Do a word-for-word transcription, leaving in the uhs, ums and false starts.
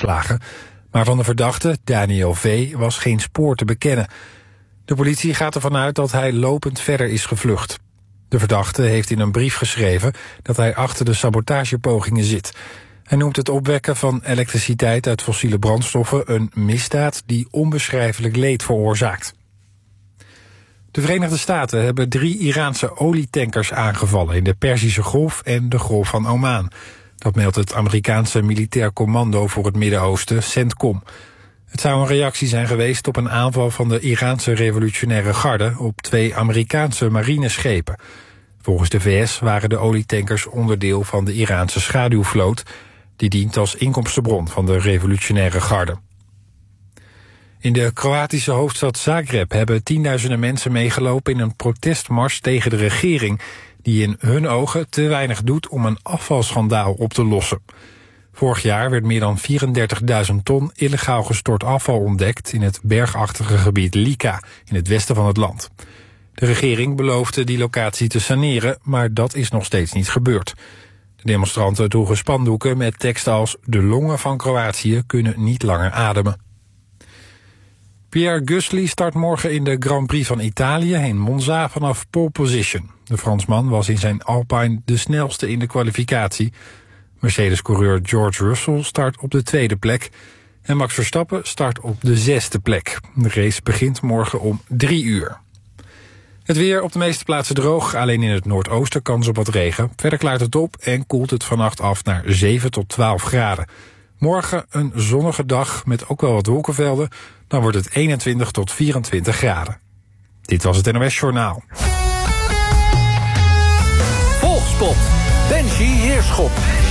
aangeslagen. Maar van de verdachte, Daniel V., was geen spoor te bekennen. De politie gaat ervan uit dat hij lopend verder is gevlucht. De verdachte heeft in een brief geschreven dat hij achter de sabotagepogingen zit. Hij noemt het opwekken van elektriciteit uit fossiele brandstoffen een misdaad die onbeschrijfelijk leed veroorzaakt. De Verenigde Staten hebben drie Iraanse olietankers aangevallen in de Perzische Golf en de Golf van Oman. Dat meldt het Amerikaanse Militair Commando voor het Midden-Oosten, CENTCOM. Het zou een reactie zijn geweest op een aanval van de Iraanse revolutionaire garde op twee Amerikaanse marineschepen. Volgens de V S waren de olietankers onderdeel van de Iraanse schaduwvloot, die dient als inkomstenbron van de revolutionaire garde. In de Kroatische hoofdstad Zagreb hebben tienduizenden mensen meegelopen in een protestmars tegen de regering, die in hun ogen te weinig doet om een afvalschandaal op te lossen. Vorig jaar werd meer dan vierendertigduizend ton illegaal gestort afval ontdekt in het bergachtige gebied Lika, in het westen van het land. De regering beloofde die locatie te saneren, maar dat is nog steeds niet gebeurd. De demonstranten droegen spandoeken met teksten als "De longen van Kroatië kunnen niet langer ademen". Pierre Gasly start morgen in de Grand Prix van Italië in Monza vanaf pole position. De Fransman was in zijn Alpine de snelste in de kwalificatie. Mercedes-coureur George Russell start op de tweede plek. En Max Verstappen start op de zesde plek. De race begint morgen om drie uur. Het weer op de meeste plaatsen droog, alleen in het noordoosten kans op wat regen. Verder klaart het op en koelt het vannacht af naar zeven tot twaalf graden. Morgen een zonnige dag met ook wel wat wolkenvelden. Dan wordt het eenentwintig tot vierentwintig graden. Dit was het N O S Journaal. Volkspot. Benji Heerschop.